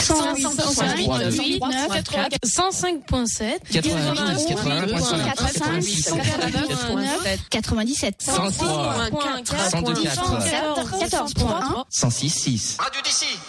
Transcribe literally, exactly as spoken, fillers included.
cent huit virgule neuf, cent cinq virgule sept, quatre-vingt-dix, quatre-vingt-dix-sept, cent trois, cent deux, quatorze point un, cent six, six. Radio d'ici.